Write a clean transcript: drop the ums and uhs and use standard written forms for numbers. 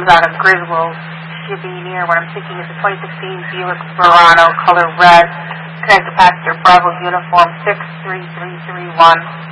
comes out of Griswold, shipping near what I'm thinking is a 2016 Buick Verano, color red, connected passenger Bravo uniform 63331.